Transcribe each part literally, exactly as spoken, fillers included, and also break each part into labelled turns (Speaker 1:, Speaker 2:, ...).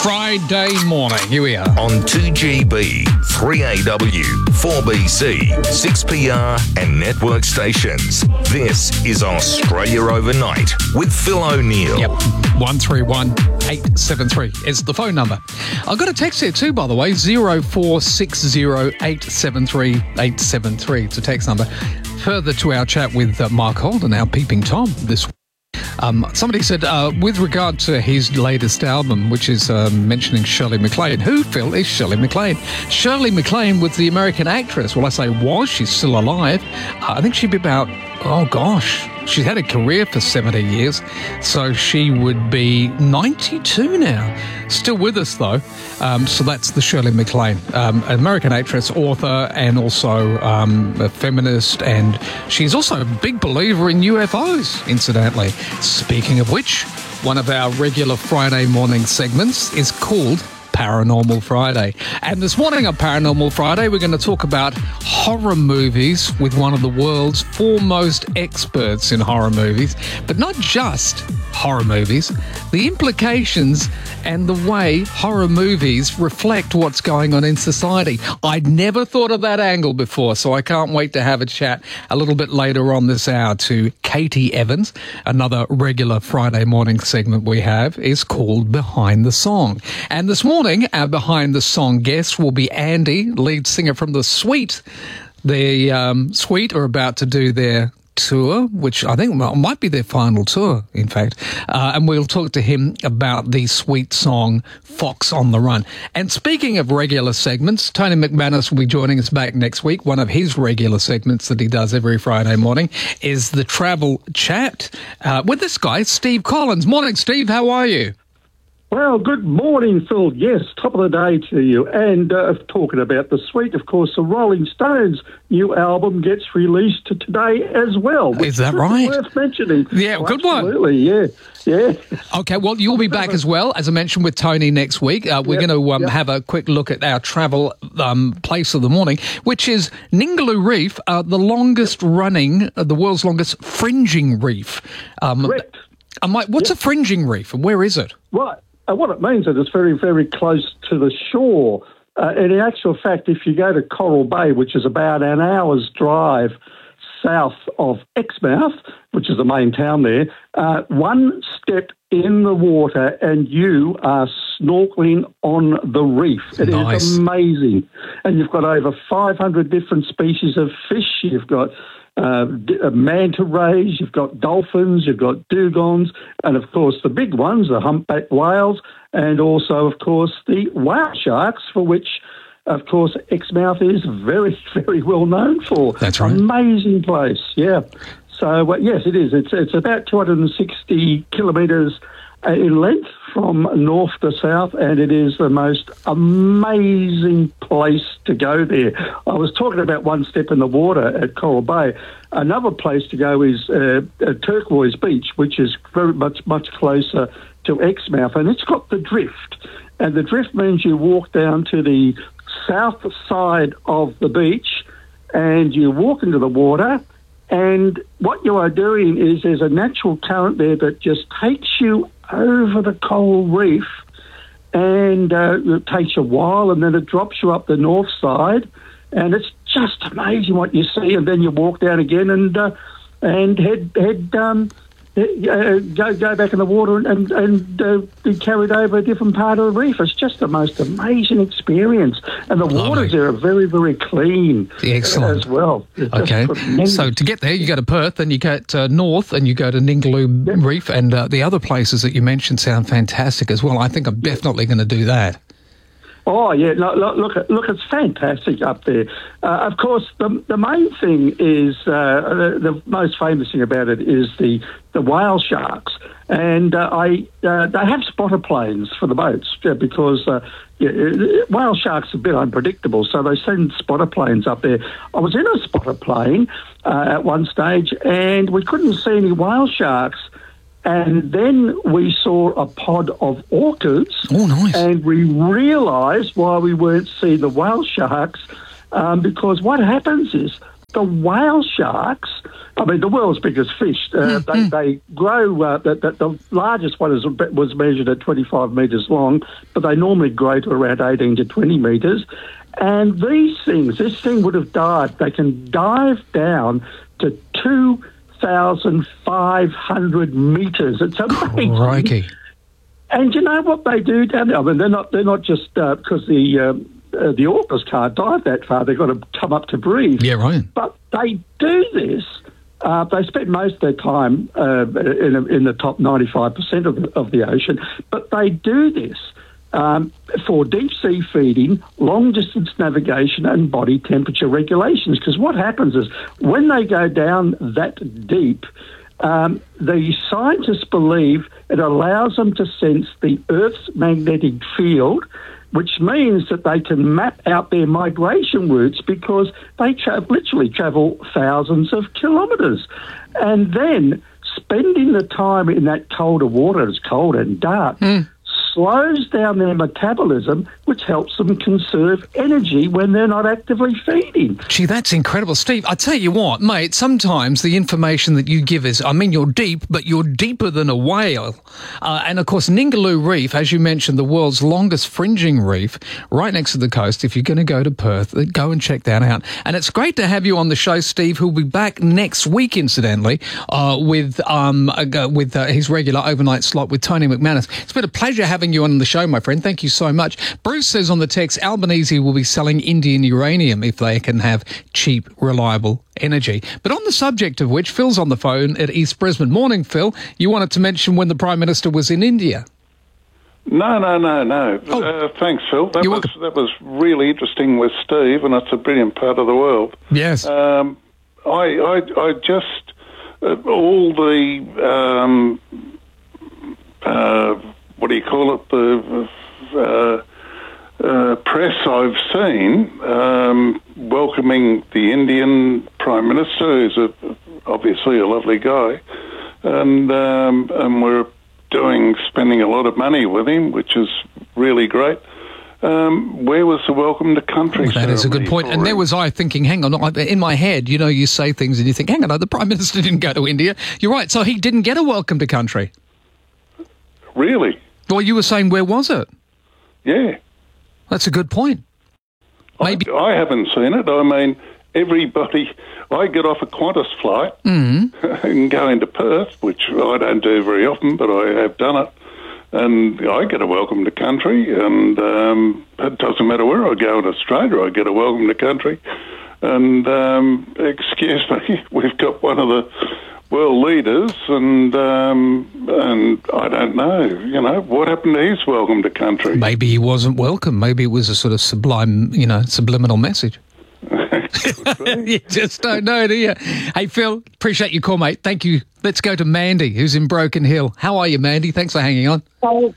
Speaker 1: Friday morning. Here we are.
Speaker 2: On two G B, three A W, four B C, six P R and network stations. This is Australia Overnight with Phil O'Neill.
Speaker 1: Yep, one three one, eight seven three is the phone number. I've got a text here too, by the way, zero four six zero, eight seven three, eight seven three. It's a text number. Further to our chat with uh, Mark Holden, our Peeping Tom this week. Um, somebody said, uh, with regard to his latest album, which is uh, mentioning Shirley MacLaine. Who, Phil, is Shirley MacLaine? Shirley MacLaine was the American actress. Well, I say was. She's still alive. Uh, I think she'd be about, oh, gosh. She's had a career for seventy years, so she would be ninety-two now. Still with us, though. Um, so that's the Shirley MacLaine, um, an American actress, author, and also um, a feminist. And she's also a big believer in U F Os, incidentally. Speaking of which, one of our regular Friday morning segments is called Paranormal Friday. And this morning on Paranormal Friday, we're going to talk about horror movies with one of the world's foremost experts in horror movies, but not just horror movies, the implications and the way horror movies reflect what's going on in society. I'd never thought of that angle before, so I can't wait to have a chat a little bit later on this hour to Katie Evans. Another regular Friday morning segment we have is called Behind the Song. And this morning, our Behind the Song guest will be Andy, lead singer from The Sweet. The um, Sweet are about to do their tour, which I think might be their final tour, in fact. Uh, and we'll talk to him about the Sweet song, Fox on the Run. And speaking of regular segments, Tony McManus will be joining us back next week. One of his regular segments that he does every Friday morning is the Travel Chat uh, with this guy, Steve Collins. Morning, Steve. How are you?
Speaker 3: Well, good morning, Phil. Yes, top of the day to you. And uh, talking about the Sweet, of course, the Rolling Stones' new album gets released today as well.
Speaker 1: Is that right?
Speaker 3: Worth mentioning.
Speaker 1: Yeah,
Speaker 3: oh,
Speaker 1: good one.
Speaker 3: Absolutely, yeah, yeah.
Speaker 1: Okay, well, you'll be back as well, as I mentioned, with Tony next week. Uh, we're
Speaker 3: Yep,
Speaker 1: going to um,
Speaker 3: yep.
Speaker 1: have a quick look at our travel um, place of the morning, which is Ningaloo Reef, uh, the longest running, uh, the world's longest fringing reef. Um,
Speaker 3: Correct.
Speaker 1: I might, what's
Speaker 3: Yep.
Speaker 1: a fringing reef and where is it?
Speaker 3: Right. Uh, what it means is it's very, very close to the shore. Uh, and in actual fact, if you go to Coral Bay, which is about an hour's drive south of Exmouth, which is the main town there, uh, one step in the water and you are snorkeling on the reef. It
Speaker 1: Nice.
Speaker 3: is amazing. And you've got over five hundred different species of fish. You've got Uh, d- uh, manta rays, you've got dolphins, you've got dugongs, and of course the big ones, the humpback whales, and also, of course, the whale sharks, for which, of course, Exmouth is very, very well known for.
Speaker 1: That's right.
Speaker 3: Amazing place, yeah. So, uh, yes, it is. It's, it's about two hundred sixty kilometres uh, in length from north to south, and it is the most amazing place to go there. I was talking about one step in the water at Coral Bay. Another place to go is uh, uh, Turquoise Beach, which is very much, much closer to Exmouth, and it's got the drift. And the drift means you walk down to the south side of the beach and you walk into the water, and what you are doing is there's a natural current there that just takes you over the coral reef, and uh, it takes a while, and then it drops you up the north side, and it's just amazing what you see. And then you walk down again and uh, and head head um, uh, go go back in the water and and uh, be carried over a different part of the reef. It's just the most amazing experience, and the
Speaker 1: Lovely.
Speaker 3: waters there are very very clean.
Speaker 1: Excellent.
Speaker 3: As well. It's just
Speaker 1: Okay,
Speaker 3: tremendous.
Speaker 1: so to get there, you go to Perth, then you go to north, and you go to Ningaloo
Speaker 3: Yep.
Speaker 1: Reef, and uh, the other places that you mentioned sound fantastic as well. I think I'm definitely going to do that.
Speaker 3: Oh, yeah, no, look, look, look, it's fantastic up there. Uh, of course, the the main thing is, uh, the, the most famous thing about it is the, the whale sharks. And uh, I uh, they have spotter planes for the boats uh, because uh, yeah, whale sharks are a bit unpredictable, so they send spotter planes up there. I was in a spotter plane uh, at one stage, and we couldn't see any whale sharks. And then we saw a pod of orchids.
Speaker 1: Oh, nice.
Speaker 3: And we realised why we weren't seeing the whale sharks, um, because what happens is the whale sharks, I mean, the world's biggest fish, uh,
Speaker 1: mm-hmm.
Speaker 3: they, they grow, uh, the, the, the largest one is, was measured at twenty-five metres long, but they normally grow to around eighteen to twenty metres. And these things, this thing would have dived, they can dive down to two thousand five hundred metres. It's amazing.
Speaker 1: Crikey.
Speaker 3: And you know what they do down there? I mean, they're not, they're not just because uh, the... Um, Uh, the orcas can't dive that far. They've got to come up to breathe.
Speaker 1: Yeah, right.
Speaker 3: But they do this. Uh, they spend most of their time uh, in, in the top ninety-five percent of the, of the ocean. But they do this um, for deep sea feeding, long distance navigation, and body temperature regulations. Because what happens is when they go down that deep, um, the scientists believe it allows them to sense the Earth's magnetic field, which means that they can map out their migration routes because they tra- literally travel thousands of kilometres. And then spending the time in that colder water, it's cold and dark, mm. slows down their metabolism, which helps them conserve energy when they're not actively feeding.
Speaker 1: Gee, that's incredible. Steve, I tell you what, mate, sometimes the information that you give is, I mean, you're deep, but you're deeper than a whale. Uh, and, of course, Ningaloo Reef, as you mentioned, the world's longest fringing reef, right next to the coast. If you're going to go to Perth, go and check that out. And it's great to have you on the show, Steve, who'll be back next week, incidentally, uh, with um, uh, with uh, his regular overnight slot with Tony McManus. It's been a pleasure having you on the show, my friend. Thank you so much. Bruce says on the text, Albanese will be selling Indian uranium if they can have cheap, reliable energy. But on the subject of which, Phil's on the phone at East Brisbane. Morning, Phil. You wanted to mention when the Prime Minister was in India.
Speaker 4: No, no, no, no.
Speaker 1: Oh.
Speaker 4: Uh, thanks, Phil. That
Speaker 1: You're
Speaker 4: was
Speaker 1: welcome.
Speaker 4: that was really interesting with Steve, and it's a brilliant part of the world.
Speaker 1: Yes.
Speaker 4: Um, I, I, I just uh, all the um, uh, what do you call it? The uh, uh, press I've seen um, welcoming the Indian Prime Minister, who's a, obviously a lovely guy, and um, and we're doing spending a lot of money with him, which is really great. Um, where was the welcome to country?
Speaker 1: Well, that is a good point. And there was I thinking, hang on, in my head, you know, you say things and you think, hang on, the Prime Minister didn't go to India. You're right, so he didn't get a welcome to country.
Speaker 4: Really?
Speaker 1: Well, you were saying, where was it?
Speaker 4: Yeah.
Speaker 1: That's a good point. Maybe
Speaker 4: I, I haven't seen it. I mean, everybody... I get off a Qantas flight
Speaker 1: mm-hmm.
Speaker 4: and go into Perth, which I don't do very often, but I have done it. And I get a welcome to country, and um, it doesn't matter where I go in Australia, I get a welcome to country. And, um, excuse me, we've got one of the world leaders, and um, and I don't know, you know, what happened to his welcome to country?
Speaker 1: Maybe he wasn't welcome. Maybe it was a sort of sublime, you know, subliminal message. You just don't know, do you? Hey, Phil, appreciate your call, mate. Thank you. Let's go to Mandy, who's in Broken Hill. How are you, Mandy? Thanks for hanging on.
Speaker 5: Oh.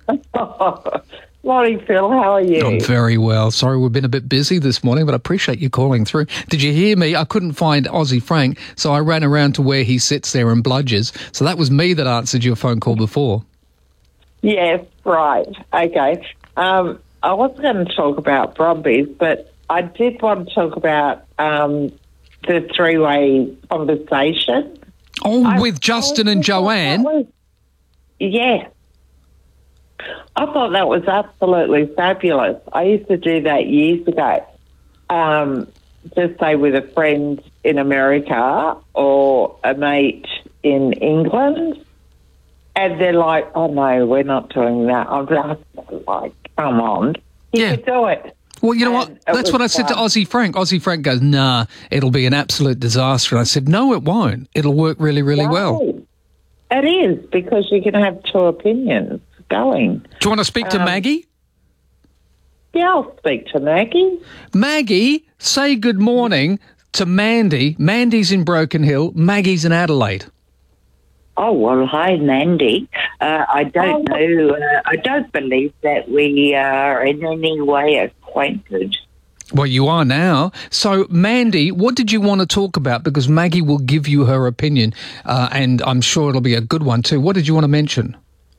Speaker 5: Morning, Phil. How are you?
Speaker 1: I'm very well. Sorry, we've been a bit busy this morning, but I appreciate you calling through. Did you hear me? I couldn't find Aussie Frank, so I ran around to where he sits there and bludgers. So that was me that answered your phone call before.
Speaker 5: Yes, right. Okay. Um, I wasn't going to talk about Brumbies, but I did want to talk about um, the three-way conversation.
Speaker 1: Oh,
Speaker 5: I,
Speaker 1: with Justin and Joanne?
Speaker 5: Was, yeah. I thought that was absolutely fabulous. I used to do that years ago. Um, just say with a friend in America or a mate in England, and they're like, oh, no, we're not doing that. I'm just like, come on. You
Speaker 1: Yeah.
Speaker 5: could do it.
Speaker 1: Well, you know
Speaker 5: And
Speaker 1: what?
Speaker 5: it
Speaker 1: That's what I
Speaker 5: was
Speaker 1: said to
Speaker 5: fun.
Speaker 1: Aussie Frank. Aussie Frank goes, nah, it'll be an absolute disaster. And I said, no, it won't. It'll work really, really well.
Speaker 5: No. It is, because you can have two opinions going.
Speaker 1: Do you want to speak to
Speaker 5: Um,
Speaker 1: Maggie?
Speaker 5: Yeah, I'll speak to Maggie.
Speaker 1: Maggie, say good morning to Mandy. Mandy's in Broken Hill. Maggie's in Adelaide.
Speaker 6: Oh, well, hi, Mandy. Uh, I don't
Speaker 5: Oh.
Speaker 6: know, uh, I don't believe that we are in any way acquainted.
Speaker 1: Well, you are now. So, Mandy, what did you want to talk about? Because Maggie will give you her opinion, uh, and I'm sure it'll be a good one too. What did you want to mention?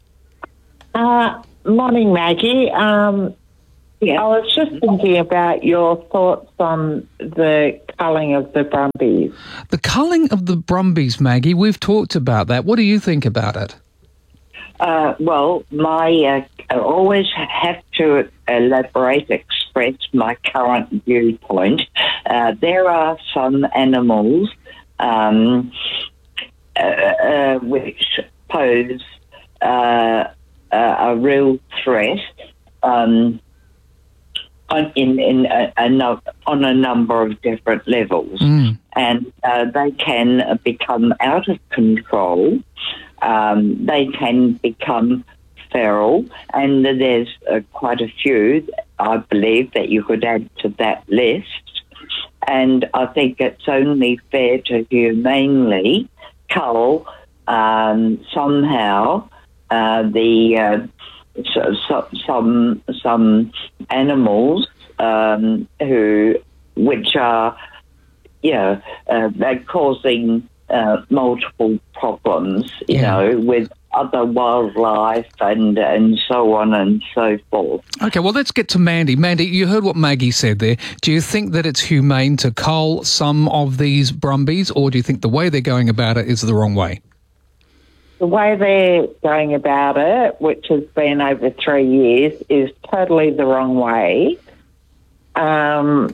Speaker 5: Uh, morning, Maggie. Um,
Speaker 6: Yeah.
Speaker 5: I was just thinking about your thoughts on the culling of the Brumbies.
Speaker 1: The culling of the Brumbies, Maggie, we've talked about that. What do you think about it?
Speaker 6: Uh, well, my uh, I always have to elaborate, express my current viewpoint. Uh, there are some animals um, uh, uh, which pose uh, uh, a real threat um, on, in, in a, a no, on a number of different levels. Mm. And uh, they can become out of control. Um, they can become feral, and there's uh, quite a few, I believe, that you could add to that list. And I think it's only fair to humanely cull um, somehow uh, the uh, so, so, some some animals um, who which are yeah uh, they're causing uh, multiple problems, you
Speaker 1: yeah.
Speaker 6: know, with other wildlife and and so on and so forth.
Speaker 1: Okay, well, let's get to Mandy. Mandy, you heard what Maggie said there. Do you think that it's humane to cull some of these Brumbies, or do you think the way they're going about it is the wrong way?
Speaker 5: The way they're going about it, which has been over three years, is totally the wrong way. Um,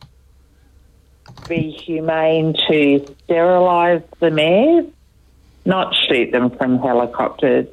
Speaker 5: be humane to sterilise the mares, not shoot them from helicopters.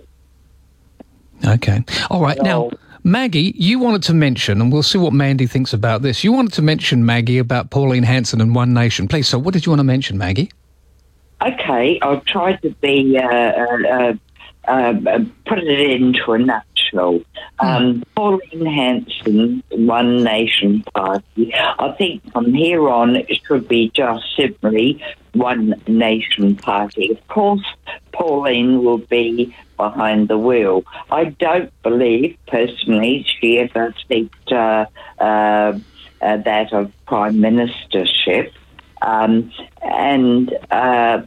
Speaker 1: Okay. All right. Now, Maggie, you wanted to mention, and we'll see what Mandy thinks about this, you wanted to mention, Maggie, about Pauline Hanson and One Nation. Please, so what did you want to mention, Maggie?
Speaker 6: Okay, I'll try to be, uh, uh, uh, uh, put it into a nutshell. Um, mm. Pauline Hanson, One Nation Party, I think from here on it should be just simply One Nation Party. Of course, Pauline will be behind the wheel. I don't believe, personally, she ever seeked uh, uh, uh, that of Prime Ministership. Um, and uh,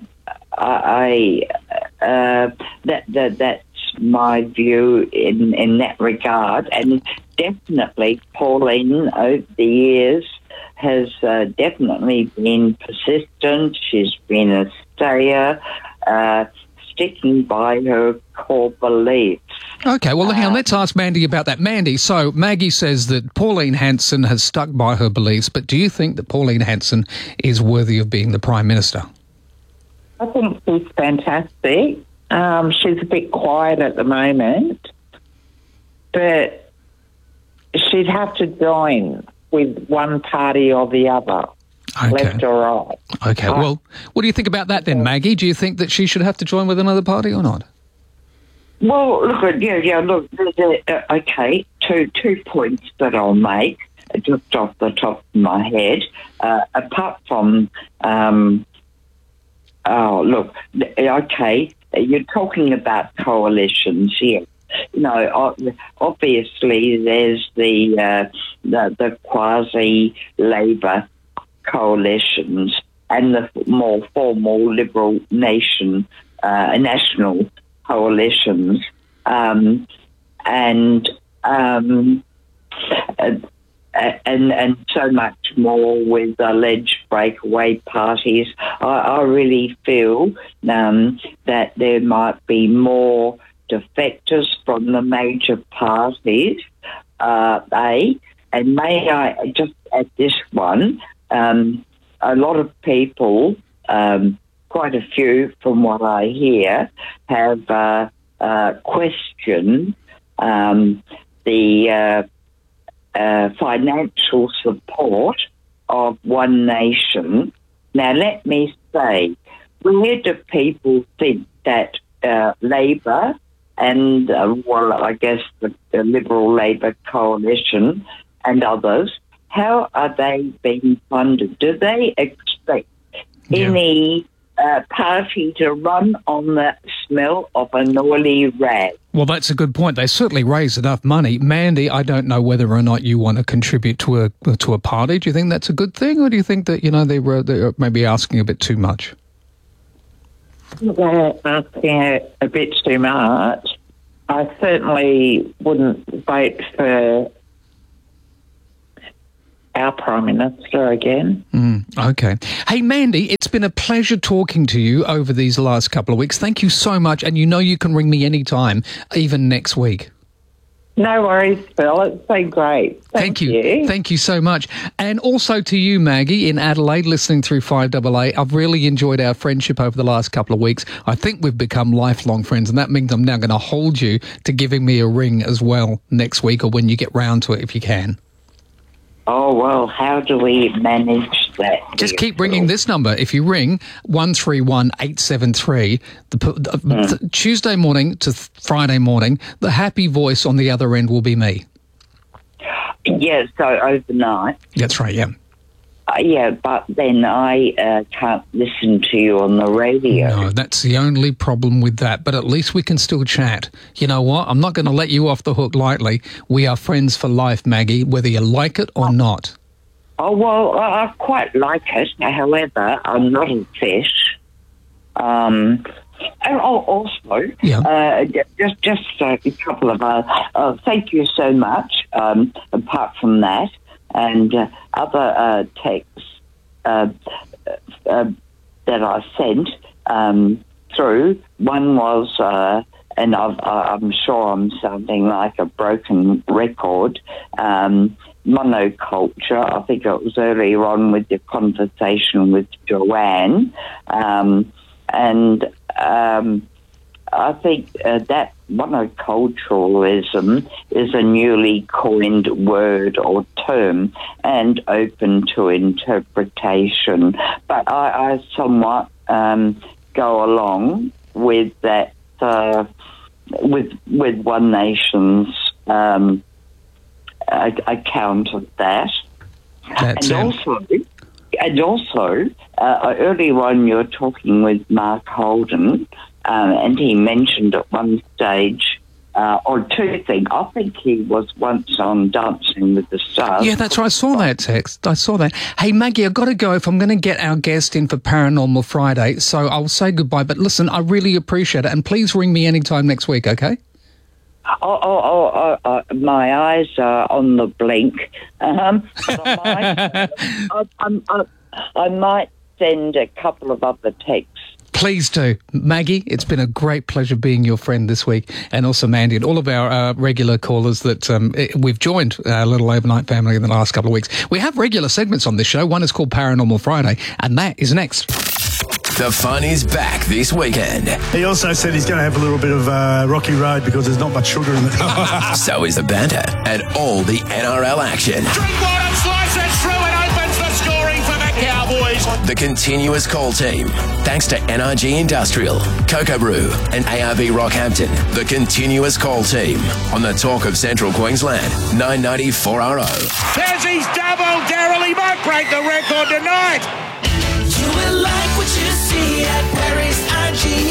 Speaker 6: I uh, that, that that's my view in, in that regard. And definitely, Pauline, over the years, has uh, definitely been persistent. She's been a stayer, uh, sticking by her core beliefs.
Speaker 1: Okay, well, hang on, let's ask Mandy about that. Mandy, so Maggie says that Pauline Hanson has stuck by her beliefs, but do you think that Pauline Hanson is worthy of being the Prime Minister?
Speaker 5: I think she's fantastic. Um, she's a bit quiet at the moment, but she'd have to join with one party or the other, okay. Left or right.
Speaker 1: Okay, right. Well, what do you think about that then, Maggie? Do you think that she should have to join with another party or not?
Speaker 6: Well, look, yeah, yeah, look, uh, okay, two two points that I'll make, just off the top of my head. Uh, apart from, um, oh, look, okay, you're talking about coalitions, yes. You know, obviously there's the uh, the, the quasi-Labor coalitions and the more formal Liberal nation uh, national coalitions, um, and um, and and so much more with alleged breakaway parties. I, I really feel um, that there might be more defectors from the major parties. Uh, a and may I just add this one? Um, a lot of people. Um, Quite a few, from what I hear, have uh, uh, questioned um, the uh, uh, financial support of One Nation. Now, let me say, where do people think that uh, Labor and, uh, well, I guess the, the Liberal Labor coalition and others, how are they being funded? Do they expect yeah. any Uh, party to run on the smell of an oily rag?
Speaker 1: Well, that's a good point. They certainly raise enough money. Mandy, I don't know whether or not you want to contribute to a to a party. Do you think that's a good thing, or do you think that, you know, they were they're maybe asking a bit too much?
Speaker 5: They're asking a, a bit too much. I certainly wouldn't vote for our Prime Minister again.
Speaker 1: Mm, okay. Hey, Mandy, it's been a pleasure talking to you over these last couple of weeks. Thank you so much. And you know you can ring me anytime, even next week.
Speaker 5: No worries, Phil. It's been great. Thank,
Speaker 1: Thank you.
Speaker 5: you.
Speaker 1: Thank you so much. And also to you, Maggie, in Adelaide, listening through five A A. I've really enjoyed our friendship over the last couple of weeks. I think we've become lifelong friends, and that means I'm now going to hold you to giving me a ring as well next week, or when you get round to it, if you can.
Speaker 6: Oh, well, how do we manage that?
Speaker 1: Just keep ringing this number. If you ring one three one eight seven three, the, the,
Speaker 6: Mm.
Speaker 1: the Tuesday morning to th- Friday morning, the happy voice on the other end will be me.
Speaker 6: Yeah, so overnight.
Speaker 1: That's right, yeah.
Speaker 6: Uh, yeah, but then I uh, can't listen to you on the radio.
Speaker 1: No, that's the only problem with that. But at least we can still chat. You know what? I'm not going to let you off the hook lightly. We are friends for life, Maggie, whether you like it or not.
Speaker 6: Oh, well, I I quite like it. However, I'm not a fish. Um, and al- also,
Speaker 1: Yeah.
Speaker 6: uh, ju- just just a couple of uh, uh, thank you so much. Um, apart from that, and uh, other uh, texts uh, uh, that I sent um, through. One was, uh, and I've, I'm sure I'm sounding like a broken record. Um, monoculture. I think it was earlier on with your conversation with Joanne, um, and um, I think uh, that monoculturalism is a newly coined word or term and open to interpretation. But I, I somewhat um, go along with that, uh, with with One Nation's um, account of that.
Speaker 1: That's
Speaker 6: and
Speaker 1: it.
Speaker 6: also, and also, uh, earlier on you were talking with Mark Holden, um, and he mentioned at one stage, uh, or two things. I think he was once on Dancing with the Stars.
Speaker 1: Yeah, that's right. I saw that text. I saw that. Hey, Maggie, I've got to go if I'm going to get our guest in for Paranormal Friday. So I'll say goodbye. But listen, I really appreciate it. And please ring me anytime next week, okay?
Speaker 6: Oh, oh, oh, oh, oh, my eyes are on the blink. Um, but I, might, I, I, I, I might send a couple of other texts.
Speaker 1: Please do. Maggie, it's been a great pleasure being your friend this week, and also Mandy and all of our uh, regular callers that um, we've joined our little overnight family in the last couple of weeks. We have regular segments on this show. One is called Paranormal Friday, and that is next.
Speaker 7: The fun is back this weekend.
Speaker 8: He also said he's going to have a little bit of uh, rocky road because there's not much sugar in it.
Speaker 7: So is the banter and all the N R L action.
Speaker 9: Drinkwater slices through and opens the scoring for the Cowboys.
Speaker 7: The continuous call team. Thanks to N R G Industrial, Cocoa Brew and A R B Rockhampton. The continuous call team on the Talk of Central Queensland, nine ninety four R O.
Speaker 9: There's his double. Daryl, he might break the record tonight.
Speaker 10: You will like what you see at Perry's I G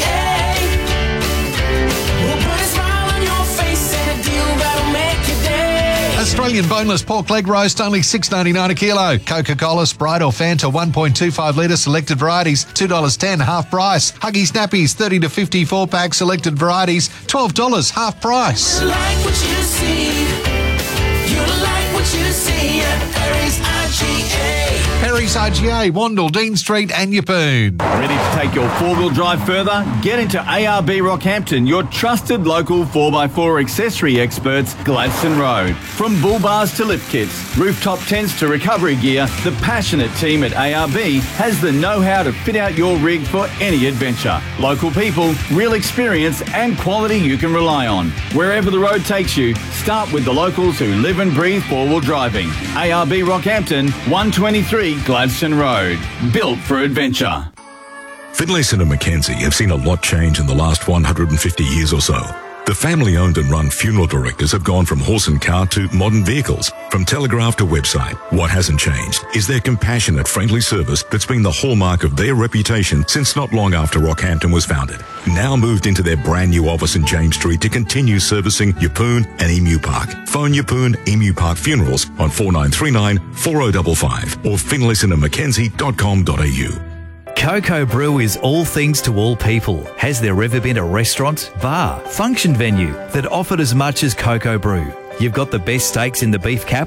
Speaker 10: A. We'll put a smile on your face and a deal that'll make your day.
Speaker 11: Australian boneless pork leg roast, only six dollars ninety-nine a kilo. Coca-Cola, Sprite or Fanta, one point two five litre, selected varieties, two dollars ten, half price. Huggy Snappies, thirty to fifty-four pack, selected varieties, twelve dollars, half price.
Speaker 10: You like what you see. You like what you see at Perry's I G A.
Speaker 11: Perry's I G A, Wandle, Dean Street and Yeppoon.
Speaker 12: Ready to take your four-wheel drive further? Get into A R B Rockhampton, your trusted local four by four accessory experts, Gladstone Road. From bull bars to lift kits, rooftop tents to recovery gear, the passionate team at A R B has the know-how to fit out your rig for any adventure. Local people, real experience and quality you can rely on. Wherever the road takes you, start with the locals who live and breathe four-wheel driving. A R B Rockhampton, one twenty-three Gladstone Road. Built for adventure.
Speaker 2: Finlayson and Mackenzie have seen a lot change in the last one hundred fifty years or so. The family-owned and run funeral directors have gone from horse and car to modern vehicles, from telegraph to website. What hasn't changed is their compassionate, friendly service that's been the hallmark of their reputation since not long after Rockhampton was founded. Now moved into their brand new office in James Street to continue servicing Yeppoon and Emu Park. Phone Yeppoon Emu Park Funerals on four nine three nine, four oh five five or finlayson and mackenzie dot com dot a u.
Speaker 13: Cocoa Brew is all things to all people. Has there ever been a restaurant, bar, function venue that offered as much as Cocoa Brew? You've got the best steaks in the beef capital,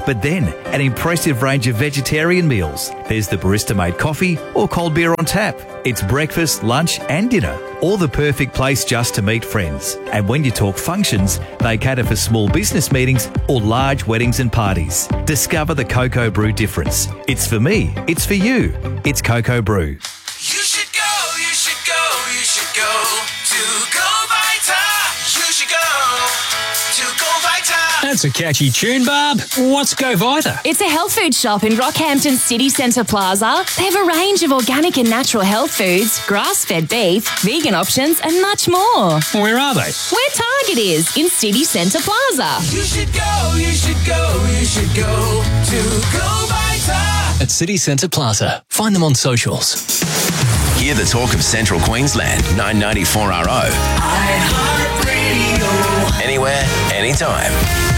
Speaker 13: But then, an impressive range of vegetarian meals. There's the barista-made coffee or cold beer on tap. It's breakfast, lunch and dinner. All the perfect place just to meet friends. And when you talk functions, they cater for small business meetings or large weddings and parties. Discover the Cocoa Brew difference. It's for me. It's for you. It's Cocoa Brew.
Speaker 10: You should go, you should go, you should go to Go Vita. You should go to Go Vita.
Speaker 14: That's a catchy tune, Barb. What's Go Vita?
Speaker 15: It's a health food shop in Rockhampton City Centre Plaza. They have a range of organic and natural health foods, grass-fed beef, vegan options and much more.
Speaker 14: Where are they?
Speaker 15: Where Target is, in City Centre Plaza.
Speaker 10: You should go, you should go, you should go to Go Vita.
Speaker 14: At City Centre Plaza. Find them on socials.
Speaker 7: Hear the talk of Central Queensland, nine ninety-four R O.
Speaker 10: iHeartRadio.
Speaker 7: Anywhere, anytime.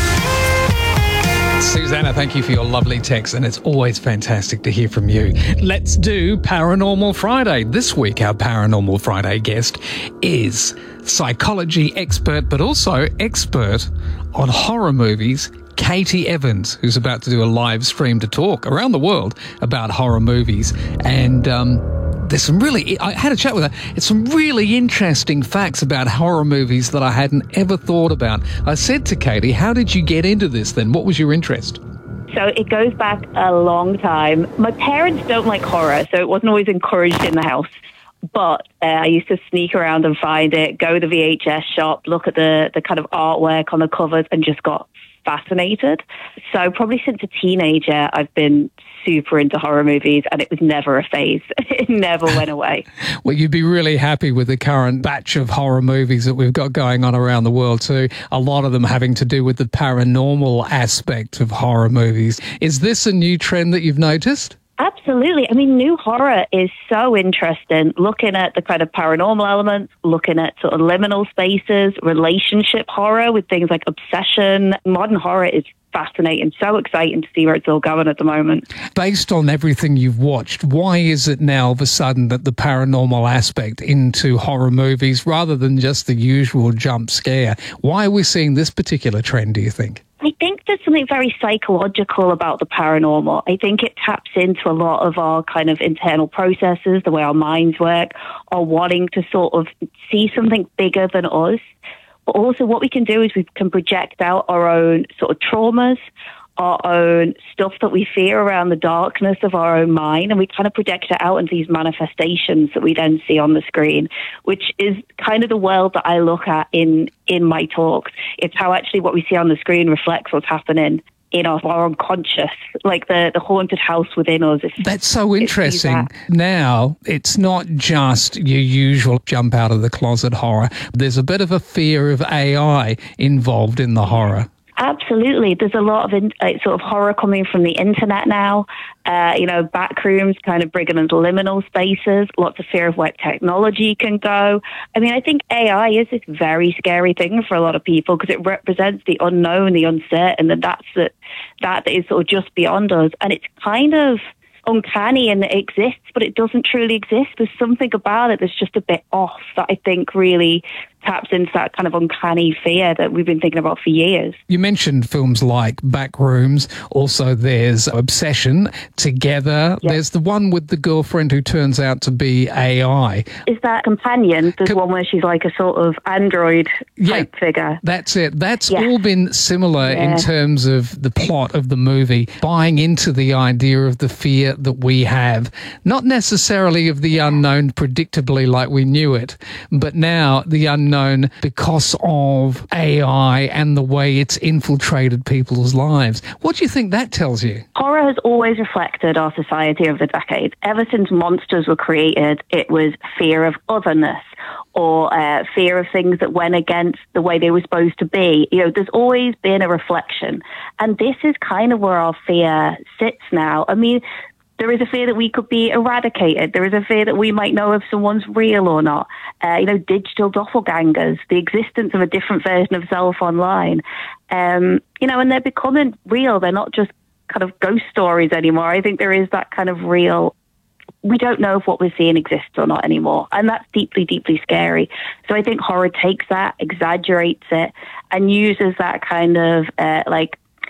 Speaker 1: Susanna, thank you for your lovely text, and it's always fantastic to hear from you. Let's do Paranormal Friday. This week, our Paranormal Friday guest is psychology expert, but also expert on horror movies, Katie Evans, who's about to do a live stream to talk around the world about horror movies. And um, there's some really, I had a chat with her, it's some really interesting facts about horror movies that I hadn't ever thought about. I said to Katie, how did you get into this then? What was your interest?
Speaker 16: So it goes back a long time. My parents don't like horror, so it wasn't always encouraged in the house. But uh, I used to sneak around and find it, go to the V H S shop, look at the, the kind of artwork on the covers and just got fascinated. So probably since a teenager, I've been super into horror movies and it was never a phase. It never went away.
Speaker 1: Well, you'd be really happy with the current batch of horror movies that we've got going on around the world too. A lot of them having to do with the paranormal aspect of horror movies. Is this a new trend that you've noticed?
Speaker 16: Absolutely. I mean, new horror is so interesting. Looking at the kind of paranormal elements, looking at sort of liminal spaces, relationship horror with things like obsession. Modern horror is fascinating. So exciting to see where it's all going at the moment.
Speaker 1: Based on everything you've watched, why is it now all of a sudden that the paranormal aspect into horror movies, rather than just the usual jump scare, why are we seeing this particular trend, do you think?
Speaker 16: I think there's something very psychological about the paranormal. I think it taps into a lot of our kind of internal processes, the way our minds work, our wanting to sort of see something bigger than us. But also what we can do is we can project out our own sort of traumas, our own stuff that we fear around the darkness of our own mind, and we kind of project it out into these manifestations that we then see on the screen, which is kind of the world that I look at in, in my talks. It's how actually what we see on the screen reflects what's happening in our, our unconscious, like the, the haunted house within us. It's,
Speaker 1: That's so interesting. That. Now, it's not just your usual jump out of the closet horror. There's a bit of a fear of A I involved in the horror.
Speaker 16: Absolutely. There's a lot of in, uh, sort of horror coming from the internet now. Uh, you know, back rooms kind of bringing into liminal spaces, lots of fear of where technology can go. I mean, I think A I is this very scary thing for a lot of people because it represents the unknown, the uncertain, and that's the, that is sort of just beyond us. And it's kind of uncanny and it exists, but it doesn't truly exist. There's something about it that's just a bit off that I think really taps into that kind of uncanny fear that we've been thinking about for years.
Speaker 1: You mentioned films like Backrooms. Also, there's Obsession, Together. Yep. There's the one with the girlfriend who turns out to be A I.
Speaker 16: Is that Companion? There's Com- one where she's like a sort of android type yeah, figure.
Speaker 1: That's it. That's
Speaker 16: yeah.
Speaker 1: all been similar yeah. in terms of the plot of the movie, buying into the idea of the fear that we have. Not necessarily of the unknown predictably like we knew it, but now the unknown because of A I and the way it's infiltrated people's lives. What do you think that tells you?
Speaker 16: Horror has always reflected our society over the decades. Ever since monsters were created, it was fear of otherness or uh, fear of things that went against the way they were supposed to be. You know, there's always been a reflection. And this is kind of where our fear sits now. I mean, there is a fear that we could be eradicated. There is a fear that we might know if someone's real or not. Uh, you know, digital doppelgangers, the existence of a different version of self online. Um, you know, and they're becoming real. They're not just kind of ghost stories anymore. I think there is that kind of real, we don't know if what we're seeing exists or not anymore. And that's deeply, deeply scary. So I think horror takes that, exaggerates it, and uses that kind of uh, like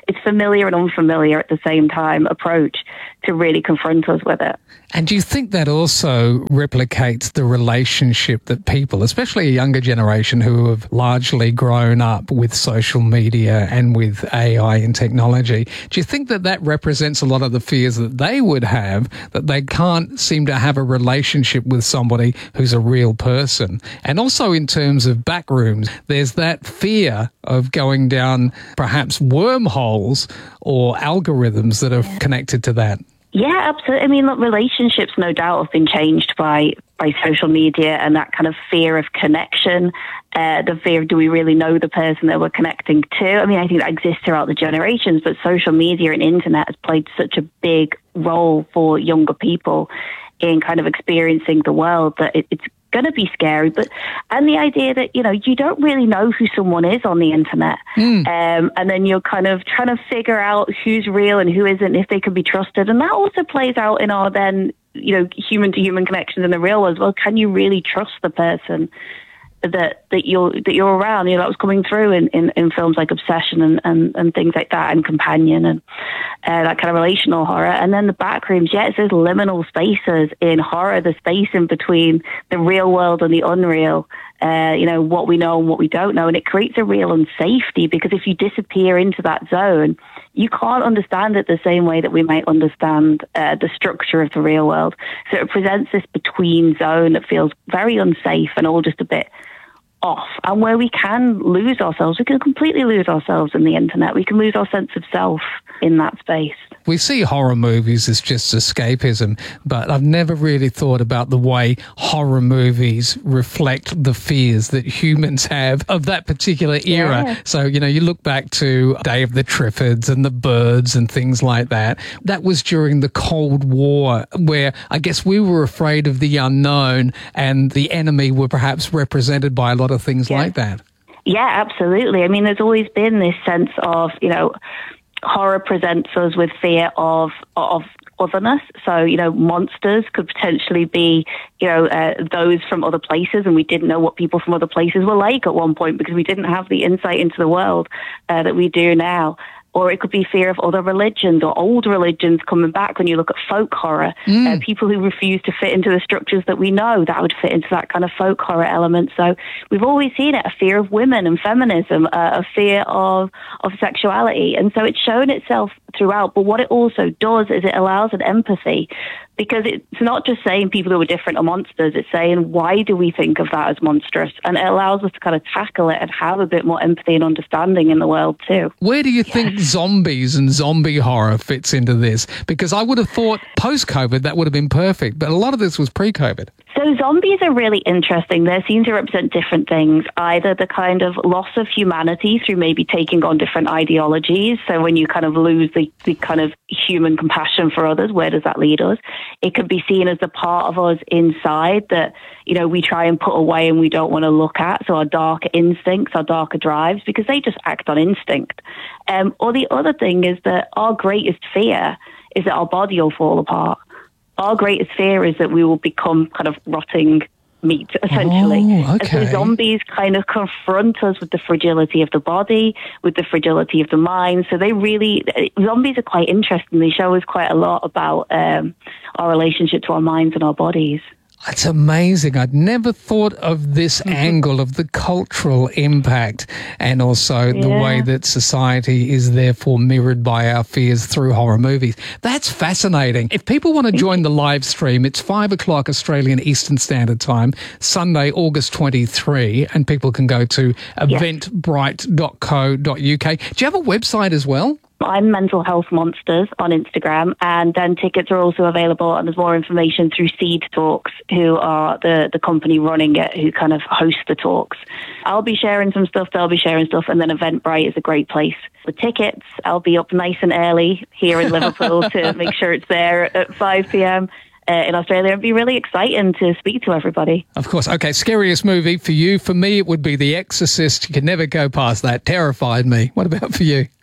Speaker 16: it's familiar and unfamiliar at the same time approach to really confront us with it.
Speaker 1: And do you think that also replicates the relationship that people, especially a younger generation who have largely grown up with social media and with A I and technology, do you think that that represents a lot of the fears that they would have, that they can't seem to have a relationship with somebody who's a real person? And also in terms of backrooms, there's that fear of going down perhaps wormholes or algorithms that are connected to that.
Speaker 16: Yeah, absolutely. I mean, look, relationships no doubt have been changed by, by social media and that kind of fear of connection, uh, the fear of do we really know the person that we're connecting to? I mean, I think that exists throughout the generations, but social media and internet has played such a big role for younger people in kind of experiencing the world that it, it's going to be scary. But and the idea that, you know, you don't really know who someone is on the internet, mm. um, and then you're kind of trying to figure out who's real and who isn't, if they can be trusted. And that also plays out in our then, you know, human to human connections in the real world as well. Can you really trust the person that that you're that you're around? You know, that was coming through in, in, in films like Obsession and, and, and things like that, and Companion, and uh, that kind of relational horror. And then the backrooms, yeah, it's those liminal spaces in horror, the space in between the real world and the unreal. Uh, you know, what we know and what we don't know, and it creates a real unsafety, because if you disappear into that zone, you can't understand it the same way that we might understand uh, the structure of the real world. So it presents this between zone that feels very unsafe and all just a bit off, and where we can lose ourselves. We can completely lose ourselves in the internet. We can lose our sense of self in that space.
Speaker 1: We see horror movies as just escapism, but I've never really thought about the way horror movies reflect the fears that humans have of that particular era. Yeah. So, you know, you look back to Day of the Triffids and the Birds and things like that. That was during the Cold War, where I guess we were afraid of the unknown, and the enemy were perhaps represented by a lot of things yeah. like that.
Speaker 16: Yeah, absolutely. I mean, there's always been this sense of, you know, horror presents us with fear of of otherness. So, you know, monsters could potentially be, you know, uh, those from other places, and we didn't know what people from other places were like at one point because we didn't have the insight into the world uh, that we do now. Or it could be fear of other religions or old religions coming back. When you look at folk horror, mm. uh, people who refuse to fit into the structures that we know, that would fit into that kind of folk horror element. So we've always seen it, a fear of women and feminism, uh, a fear of, of sexuality. And so it's shown itself throughout. But what it also does is it allows an empathy, because it's not just saying people who are different are monsters. It's saying, why do we think of that as monstrous? And it allows us to kind of tackle it and have a bit more empathy and understanding in the world too.
Speaker 1: Where do you yes. think zombies and zombie horror fits into this? Because I would have thought post-COVID that would have been perfect, but a lot of this was pre-COVID.
Speaker 16: So zombies are really interesting. They seem to represent different things, either the kind of loss of humanity through maybe taking on different ideologies. So when you kind of lose the, the kind of human compassion for others, where does that lead us? It could be seen as the part of us inside that, you know, we try and put away and we don't want to look at. So our darker instincts, our darker drives, because they just act on instinct. Um, or the other thing is that our greatest fear is that our body will fall apart. Our greatest fear is that we will become kind of rotting meat, essentially.
Speaker 1: Oh, okay.
Speaker 16: And so zombies kind of confront us with the fragility of the body, with the fragility of the mind. So they really, zombies are quite interesting. They show us quite a lot about um, our relationship to our minds and our bodies.
Speaker 1: It's amazing. I'd never thought of this mm-hmm. angle of the cultural impact, and also yeah. the way that society is therefore mirrored by our fears through horror movies. That's fascinating. If people want to join the live stream, it's five o'clock Australian Eastern Standard Time, Sunday, August twenty-third, and people can go to eventbrite dot co dot uk. Do you have a website as well?
Speaker 16: I'm Mental Health Monsters on Instagram, and then tickets are also available, and there's more information through Seed Talks, who are the, the company running it, who kind of host the talks. I'll be sharing some stuff, they'll be sharing stuff, and then Eventbrite is a great place. The tickets, I'll be up nice and early here in Liverpool to make sure it's there at five p.m. Uh, in Australia. It'd be really exciting to speak to everybody.
Speaker 1: Of course. Okay, scariest movie for you? For me, it would be The Exorcist. You can never go past that. Terrified me. What about for you?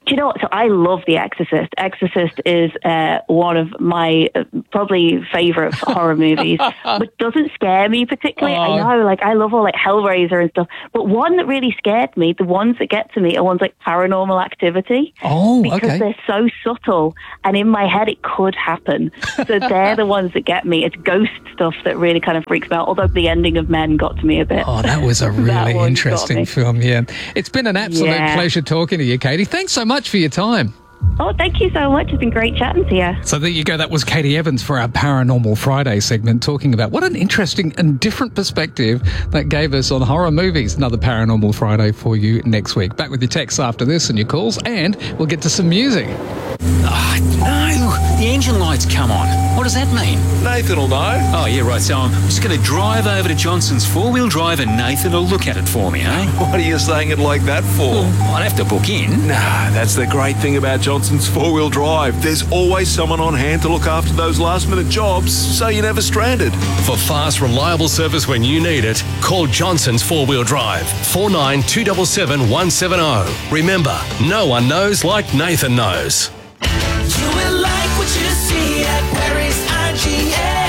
Speaker 16: Do you know what? So I love The Exorcist. Exorcist is uh, one of my uh, probably favourite horror movies, but doesn't scare me particularly.
Speaker 1: Oh.
Speaker 16: I know, like, I love all, like, Hellraiser and stuff. But one that really scared me, the ones that get to me are ones like Paranormal Activity.
Speaker 1: Oh,
Speaker 16: because
Speaker 1: okay.
Speaker 16: they're so subtle, and in my head it could happen. So they're the ones that get me. It's ghost stuff that really kind of freaks me out, although the ending of Men got to me a bit.
Speaker 1: Oh, that was a
Speaker 16: That
Speaker 1: really
Speaker 16: one got
Speaker 1: interesting
Speaker 16: me.
Speaker 1: film, yeah. It's been an absolute
Speaker 16: Yeah.
Speaker 1: pleasure talking to you, Katie. Thanks so much for your time.
Speaker 16: Oh, thank you so much. It's been great chatting to you.
Speaker 1: So there you go. That was Katie Evans for our Paranormal Friday segment, talking about what an interesting and different perspective that gave us on horror movies. Another Paranormal Friday for you next week. Back with your texts after this and your calls, and we'll get to some music.
Speaker 14: Ah, no, the engine light's come on. What does that mean?
Speaker 17: Nathan will know.
Speaker 14: Oh, yeah, right. So I'm just going to drive over to Johnson's four-wheel drive and Nathan will look at it for me, eh?
Speaker 17: What are you saying it like that for?
Speaker 14: Well, I'd have to book in.
Speaker 17: Nah, that's the great thing about Johnson's four-wheel drive. There's always someone on hand to look after those last-minute jobs, so you're never stranded.
Speaker 18: For fast, reliable service when you need it, call Johnson's four-wheel drive, four nine two seven seven one seven zero. Remember, no one knows like Nathan knows.
Speaker 10: You will like what you see at Perry's I G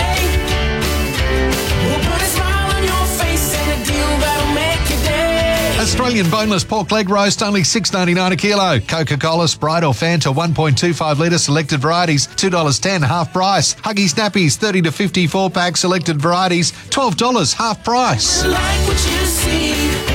Speaker 10: A. We'll put a smile on your face and a deal that'll make your day.
Speaker 11: Australian boneless pork leg roast, only six dollars ninety-nine a kilo. Coca-Cola, Sprite or Fanta, one point two five litre, selected varieties, two dollars ten, half price. Huggy Snappies, thirty to fifty-four pack, selected varieties, twelve dollars, half price.
Speaker 10: You like what you see.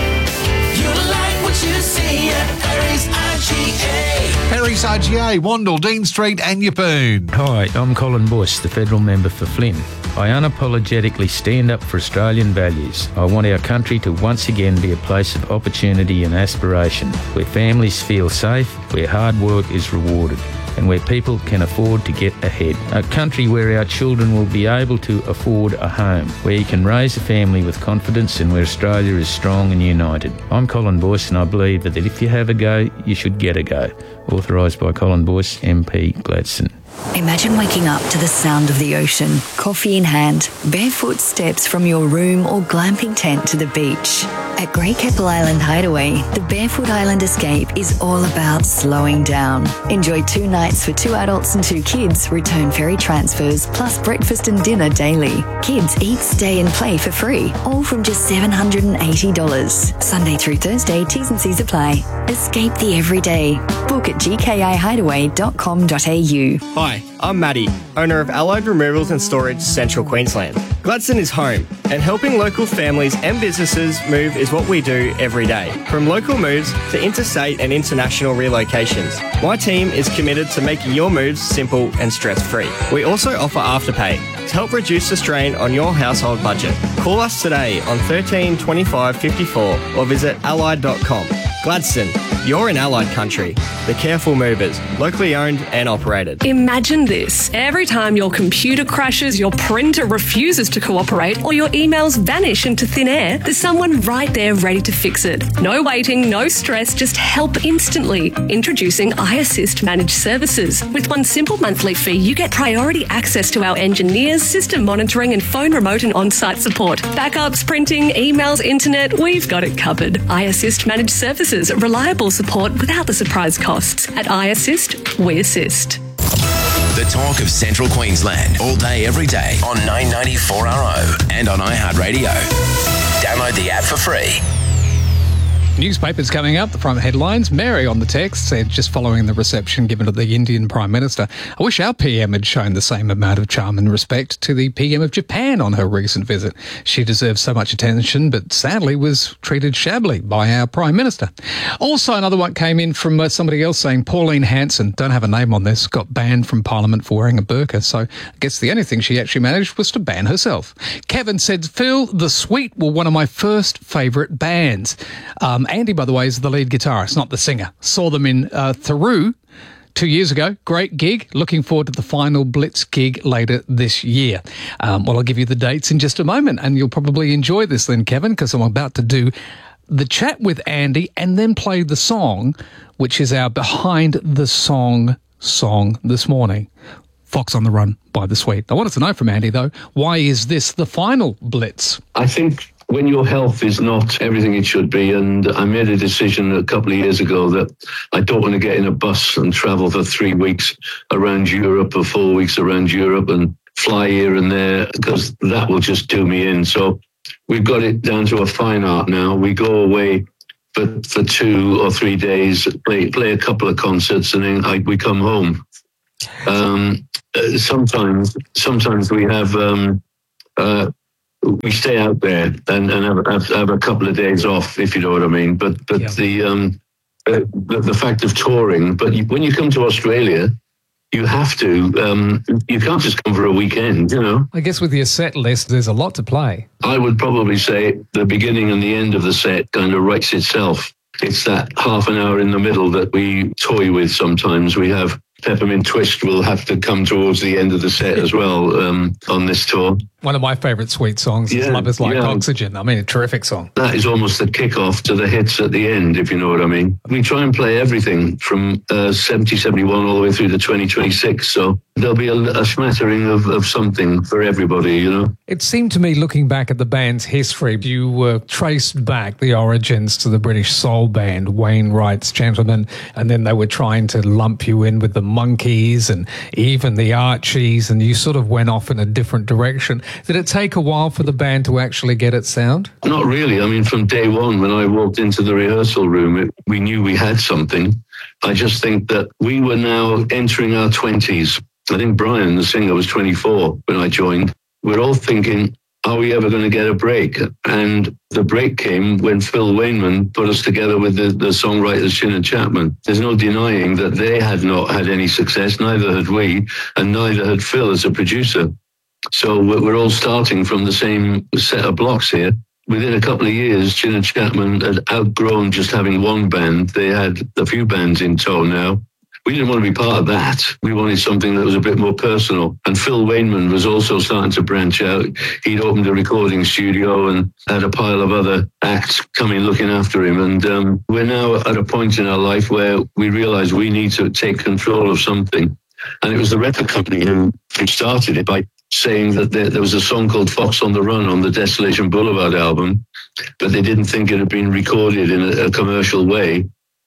Speaker 10: You like what you see at Perry's I G A.
Speaker 11: Perry's I G A, Wandle, Dean Street and Yeppoon.
Speaker 19: Hi, I'm Colin Bush, the federal member for Flynn. I unapologetically stand up for Australian values. I want our country to once again be a place of opportunity and aspiration, where families feel safe, where hard work is rewarded, and where people can afford to get ahead. A country where our children will be able to afford a home, where you can raise a family with confidence and where Australia is strong and united. I'm Colin Boyce and I believe that if you have a go, you should get a go. Authorised by Colin Boyce, M P, Gladstone.
Speaker 20: Imagine waking up to the sound of the ocean, coffee in hand, barefoot steps from your room or glamping tent to the beach. At Grey Keppel Island Hideaway, the Barefoot Island Escape is all about slowing down. Enjoy two nights for two adults and two kids, return ferry transfers, plus breakfast and dinner daily. Kids eat, stay and play for free, all from just seven hundred eighty dollars. Sunday through Thursday, T's and C's apply. Escape the everyday. Book at g k a hideaway dot com dot a u.
Speaker 21: Hi, I'm Maddie, owner of Allied Removals and Storage, Central Queensland. Gladstone is home, and helping local families and businesses move is what we do every day. From local moves to interstate and international relocations, my team is committed to making your moves simple and stress-free. We also offer Afterpay to help reduce the strain on your household budget. Call us today on thirteen twenty-five fifty-four or visit allied dot com. Gladstone, you're in Allied country. The Careful Movers, locally owned and operated.
Speaker 22: Imagine this. Every time your computer crashes, your printer refuses to cooperate, or your emails vanish into thin air, there's someone right there ready to fix it. No waiting, no stress, just help instantly. Introducing iAssist Managed Services. With one simple monthly fee, you get priority access to our engineers, system monitoring, and phone remote and on-site support. Backups, printing, emails, internet, we've got it covered. iAssist Managed Services. Reliable support without the surprise costs. At iAssist, we assist.
Speaker 7: The talk of Central Queensland, all day, every day on nine ninety-four R O and on iHeartRadio. Download the app for free.
Speaker 1: Newspapers coming up, the front headlines. Mary on the text said, just following the reception given to the Indian Prime Minister, I wish our P M had shown the same amount of charm and respect to the P M of Japan on her recent visit. She deserves so much attention, but sadly was treated shabbily by our Prime Minister. Also, another one came in from uh, somebody else saying Pauline Hanson, don't have a name on this, got banned from Parliament for wearing a burqa, so I guess the only thing she actually managed was to ban herself. Kevin said, Phil, The Sweet were one of my first favourite bands. Um, Andy, by the way, is the lead guitarist, not the singer. Saw them in uh, Theru two years ago. Great gig. Looking forward to the final Blitz gig later this year. Um, well, I'll give you the dates in just a moment, and you'll probably enjoy this then, Kevin, because I'm about to do the chat with Andy and then play the song, which is our Behind the Song song this morning. Fox on the Run by The Sweet. I wanted to know from Andy, though, why is this the final Blitz?
Speaker 23: I think
Speaker 3: when your health is not everything it should be, and I made a decision a couple of years ago that I don't want to get in a bus and travel for three weeks around Europe or four weeks around Europe and fly here and there, because that will just do me in. So we've got it down to a fine art now. We go away for, for two or three days, play, play a couple of concerts, and then I, we come home. Um, uh, sometimes, sometimes we have... Um, uh, we stay out there and, and have, have, have a couple of days off, if you know what I mean. But but yeah. the, um, uh, the the fact of touring, but you, when you come to Australia, you have to, um, you can't just come for a weekend, you know.
Speaker 1: I guess with your set list, there's a lot to play.
Speaker 3: I would probably say the beginning and the end of the set kind of writes itself. It's that half an hour in the middle that we toy with sometimes. We have Peppermint Twist will have to come towards the end of the set as well um, on this tour.
Speaker 1: One of my favourite Sweet songs is
Speaker 3: Yeah,
Speaker 1: Love is Like
Speaker 3: yeah.
Speaker 1: Oxygen. I mean, a terrific song.
Speaker 3: That is almost the kick-off to the hits at the end, if you know what I mean. We try and play everything from uh, seventy, seventy-one all the way through to twenty twenty-six, so there'll be a, a smattering of, of something for everybody, you know.
Speaker 1: It seemed to me, looking back at the band's history, you uh, traced back the origins to the British soul band, Wainwright's Gentlemen, and then they were trying to lump you in with the Monkees and even the Archies, and you sort of went off in a different direction. Did it take a while for the band to actually get its sound?
Speaker 3: Not really. I mean, from day one, when I walked into the rehearsal room, it, we knew we had something. I just think that we were now entering our twenties. I think Brian, the singer, was twenty-four when I joined. We're all thinking, are we ever going to get a break? And the break came when Phil Wainman put us together with the, the songwriters Chin and Chapman. There's no denying that they had not had any success, neither had we, and neither had Phil as a producer. So we're all starting from the same set of blocks here. Within a couple of years, Chin and Chapman had outgrown just having one band. They had a few bands in tow now. We didn't want to be part of that. We wanted something that was a bit more personal. And Phil Wainman was also starting to branch out. He'd opened a recording studio and had a pile of other acts coming looking after him. And um, we're now at a point in our life where we realize we need to take control of something. And it was the record company who, who started it by saying that there, there was a song called Fox on the Run on the Desolation Boulevard album, but they didn't think it had been recorded in a, a commercial way.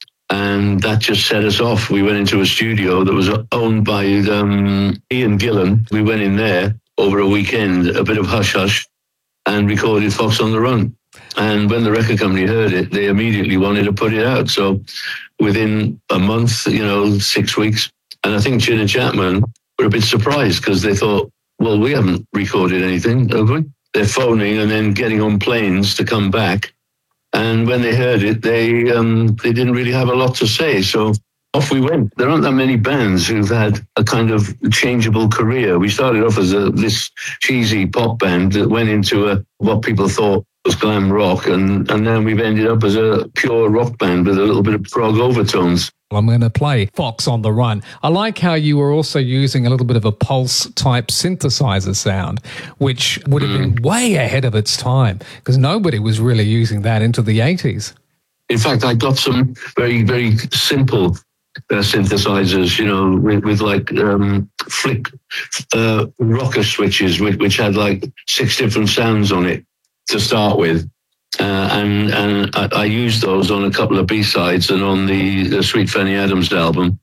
Speaker 3: And that just set us off. We went into a studio that was owned by um, Ian Gillan. We went in there over a weekend, a bit of hush-hush, and recorded Fox on the Run. And when the record company heard it, they immediately wanted to put it out. So within a month, you know, six weeks, and I think Chin and Chapman were a bit surprised because they thought, well, we haven't recorded anything, have we? They're phoning and then getting on planes to come back. And when they heard it, they um, they didn't really have a lot to say. So off we went. There aren't that many bands who've had a kind of changeable career. We started off as a, this cheesy pop band that went into a, what people thought was glam rock. And, and then we've ended up as a pure rock band with a little bit of prog overtones.
Speaker 1: I'm going to play Fox on the Run. I like how you were also using a little bit of a pulse-type synthesizer sound, which would have been way ahead of its time because nobody was really using that into the eighties.
Speaker 3: In fact, I got some very, very simple uh, synthesizers, you know, with, with like um, flick uh, rocker switches, which, which had like six different sounds on it to start with. Uh, and and I, I used those on a couple of B-sides and on the, the Sweet Fanny Adams album.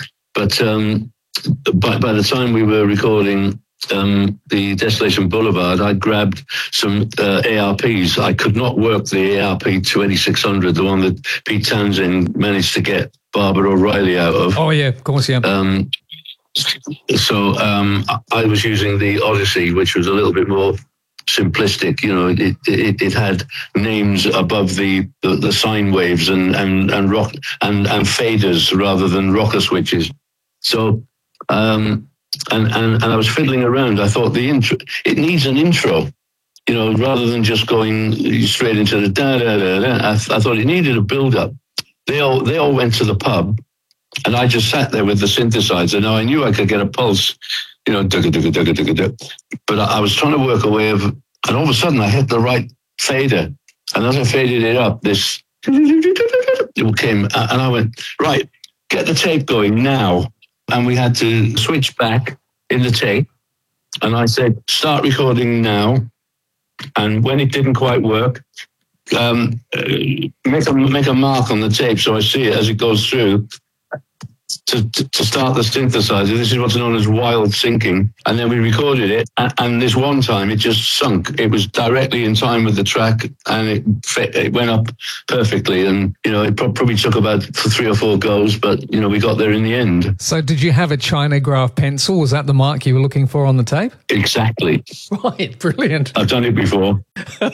Speaker 3: But um, by, by the time we were recording um, the Desolation Boulevard, I grabbed some uh, A R Ps. I could not work the A R P twenty-six hundred, the one that Pete Townsend managed to get Barbara O'Reilly out of.
Speaker 1: Oh, yeah, of course, yeah.
Speaker 3: Um, so um, I was using the Odyssey, which was a little bit more simplistic, you know. It it, it had names above the, the, the sine waves and and and rock and, and faders rather than rocker switches. So um, and, and and I was fiddling around. I thought the intro, it needs an intro, you know, rather than just going straight into the da da da da. I, I thought it needed a build up. They all they all went to the pub, and I just sat there with the synthesizer. Now I knew I could get a pulse. You know, dugga, dugga, dugga, dugga, dugga. But I, I was trying to work a way of, and all of a sudden I hit the right fader. And as I faded it up, this it came, and I went, right, get the tape going now. And we had to switch back in the tape. And I said, start recording now. and when it didn't quite work, um, uh, make a make a mark on the tape so I see it as it goes through. To, to, to start the synthesizer. This is what's known as wild syncing. And then we recorded it. And, and this one time it just sunk. It was directly in time with the track and it fit, it went up perfectly. And, you know, it pro- probably took about three or four goes, but, you know, we got there in the end.
Speaker 1: So did you have a Chinograph pencil? Was that the mark you were looking for on the tape?
Speaker 3: Exactly.
Speaker 1: Right, brilliant.
Speaker 3: I've done it before.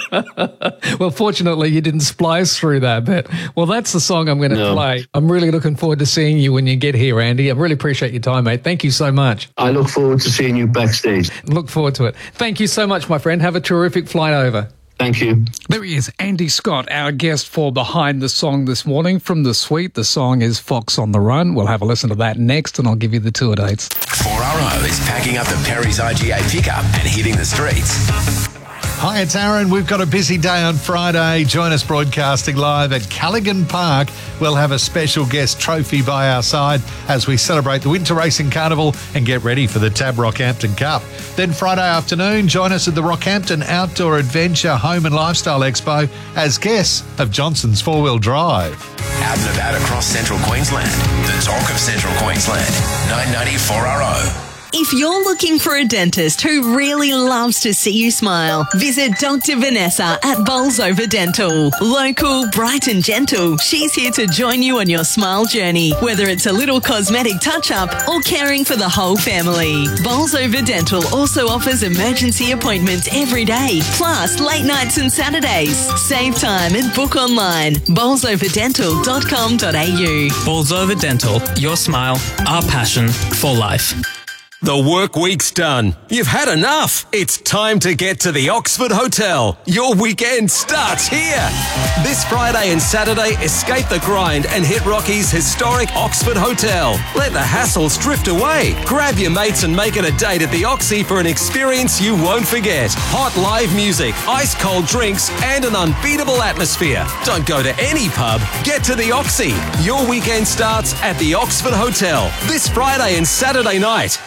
Speaker 1: Well, fortunately, you didn't splice through that bit. Well, that's the song I'm going to
Speaker 3: No.
Speaker 1: play. I'm really looking forward to seeing you when you get here, Andy. I really appreciate your time, mate. Thank you so much.
Speaker 3: I look forward to seeing you backstage.
Speaker 1: Look forward to it. Thank you so much, my friend. Have a terrific flight over.
Speaker 3: Thank you.
Speaker 1: There he is, Andy Scott, our guest for Behind the Song this morning from The Suite. The song is Fox on the Run. We'll have a listen to that next, and I'll give you the tour dates.
Speaker 7: four R O is packing up the Perry's I G A pickup and hitting the streets.
Speaker 11: Hi, it's Aaron. We've got a busy day on Friday. Join us broadcasting live at Callaghan Park. We'll have a special guest trophy by our side as we celebrate the Winter Racing Carnival and get ready for the Tab Rockhampton Cup. Then Friday afternoon, join us at the Rockhampton Outdoor Adventure Home and Lifestyle Expo as guests of Johnson's Four Wheel Drive.
Speaker 7: Out and about across central Queensland. The talk of central Queensland. nine ninety four R O.
Speaker 4: If you're looking for a dentist who really loves to see you smile, visit Doctor Vanessa at Bolsover Dental. Local, bright and gentle, she's here to join you on your smile journey, whether it's a little cosmetic touch-up or caring for the whole family. Bolsover Dental also offers emergency appointments every day, plus late nights and Saturdays. Save time and book online. bolsover dental dot com dot a u.
Speaker 5: Bolsover Dental, your smile, our passion for life.
Speaker 18: The work week's done. You've had enough. It's time to get to the Oxford Hotel. Your weekend starts here. This Friday and Saturday, escape the grind and hit Rocky's historic Oxford Hotel. Let the hassles drift away. Grab your mates and make it a date at the Oxy for an experience you won't forget. Hot live music, ice cold drinks, and an unbeatable atmosphere. Don't go to any pub. Get to the Oxy. Your weekend starts at the Oxford Hotel this Friday and Saturday night.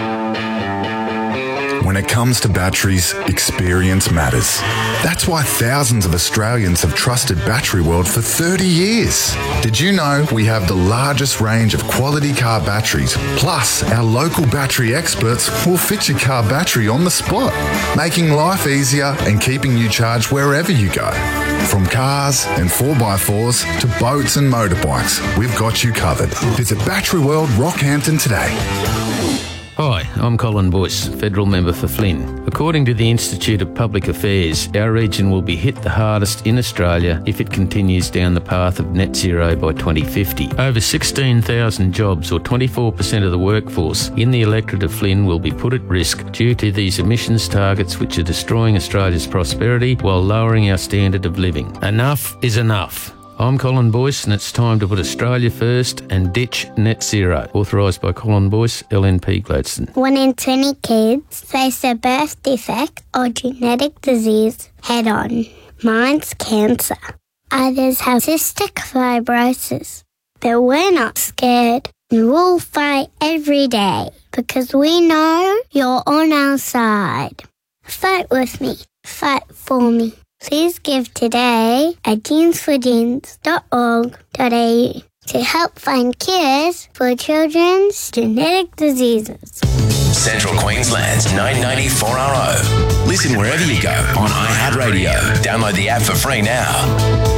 Speaker 23: When it comes to batteries, experience matters. That's why thousands of Australians have trusted Battery World for thirty years. Did you know we have the largest range of quality car batteries? Plus, our local battery experts will fit your car battery on the spot, making life easier and keeping you charged wherever you go. From cars and four by fours to boats and motorbikes, we've got you covered. Visit Battery World Rockhampton today.
Speaker 19: Hi, I'm Colin Boyce, Federal Member for Flynn. According to the Institute of Public Affairs, our region will be hit the hardest in Australia if it continues down the path of net zero by twenty fifty. Over sixteen thousand jobs, or twenty-four percent of the workforce in the electorate of Flynn, will be put at risk due to these emissions targets which are destroying Australia's prosperity while lowering our standard of living. Enough is enough. I'm Colin Boyce, and it's time to put Australia first and ditch net zero. Authorised by Colin Boyce, L N P Gladstone.
Speaker 24: One in twenty kids face a birth defect or genetic disease head on. Mine's cancer. Others have cystic fibrosis. But we're not scared. We'll fight every day because we know you're on our side. Fight with me. Fight for me. Please give today at genes for genes dot org dot a u to help find cures for children's genetic diseases.
Speaker 7: Central Queensland's nine ninety four R O. Listen wherever you go on iHeartRadio. Download the app for free now.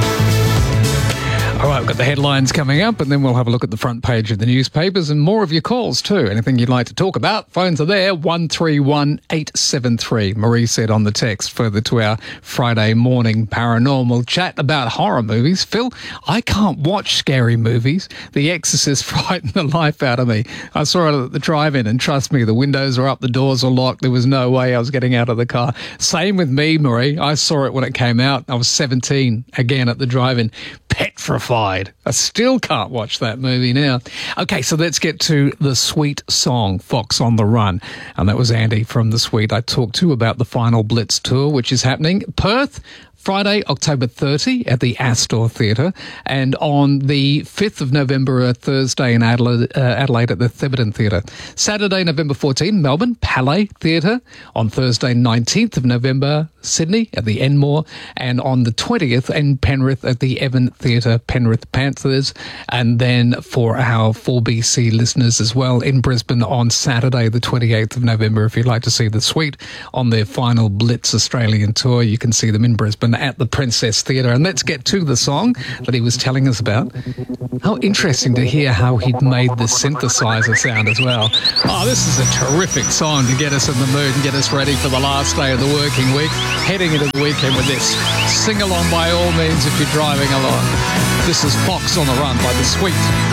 Speaker 1: All right, we've got the headlines coming up, and then we'll have a look at the front page of the newspapers and more of your calls too. Anything you'd like to talk about, phones are there, one three one eight seven three. Marie said on the text, further to our Friday morning paranormal chat about horror movies. Phil, I can't watch scary movies. The Exorcist frightened the life out of me. I saw it at the drive-in, and trust me, the windows were up, the doors were locked. There was no way I was getting out of the car. Same with me, Marie. I saw it when it came out. I was seventeen, again at the drive-in. Petrified. I still can't watch that movie now. Okay, so let's get to the Sweet song, Fox on the Run. And that was Andy from the Sweet I talked to about the final Blitz tour, which is happening. Perth, Friday, October thirtieth at the Astor Theatre, and on the fifth of November, a Thursday in Adelaide, uh, Adelaide at the Thebarton Theatre. Saturday, November fourteenth, Melbourne, Palais Theatre. On Thursday, nineteenth of November, Sydney at the Enmore, and on the twentieth in Penrith at the Evan Theatre, Penrith Panthers. And then for our four B C listeners as well, in Brisbane on Saturday, the twenty-eighth of November, if you'd like to see the Suite on their final Blitz Australian tour, you can see them in Brisbane at the Princess Theatre. And let's get to the song that he was telling us about. How interesting to hear how he'd made the synthesizer sound as well. Oh, this is a terrific song to get us in the mood and get us ready for the last day of the working week, heading into the weekend with this. Sing along by all means if you're driving along. This is Fox on the Run by The Suite.